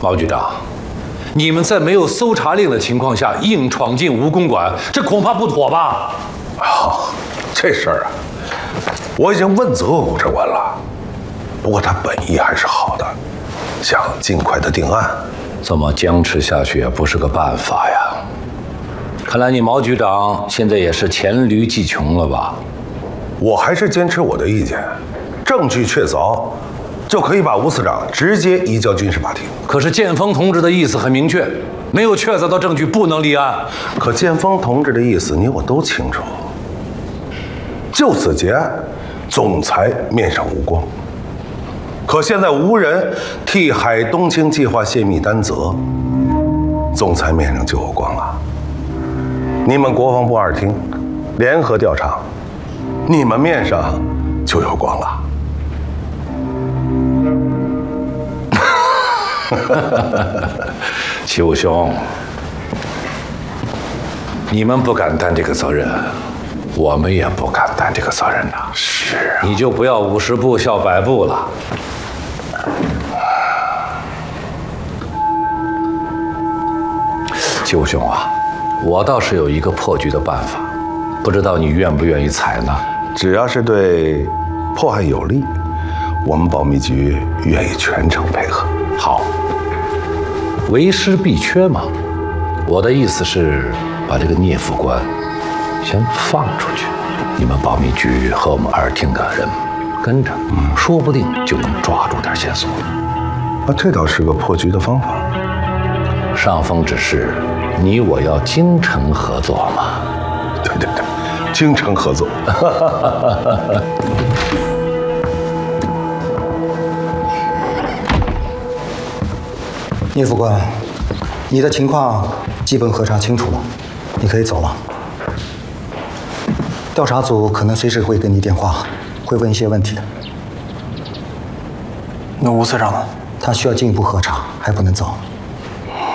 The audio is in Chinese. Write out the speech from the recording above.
毛局长，你们在没有搜查令的情况下硬闯进蜈蚣馆，这恐怕不妥吧？ 好，这事儿啊，我已经问责过顾长官了，不过他本意还是好的，想尽快的定案。 这么僵持下去也不是个办法呀。看来你毛局长现在也是黔驴技穷了吧？ 我还是坚持我的意见，证据确凿，就可以把吴司长直接移交军事法庭。 可是建峰同志的意思很明确，没有确凿的证据不能立案。 可建峰同志的意思你我都清楚，就此结案，总裁面上无光。可现在无人替海东青计划泄密担责，总裁面上就有光了。你们国防部2厅联合调查，你们面上就有光了。 齐武兄，你们不敢担这个责任，我们也不敢担这个责任呐。 是啊， 你就不要50步笑100步了。齐武兄啊，我倒是有一个破局的办法，不知道你愿不愿意采纳？ 只要是对破案有利，我们保密局愿意全程配合。 好，为师必缺嘛。我的意思是，把这个聂副官先放出去，你们保密局和我们2厅的人跟着，说不定就能抓住点线索。 啊，这倒是个破局的方法。 上峰指示，你我要精诚合作嘛。 对，精诚合作。 聂副官，你的情况基本核查清楚了，你可以走了。调查组可能随时会给你电话，会问一些问题的。 那吴司长呢？ 他需要进一步核查，还不能走。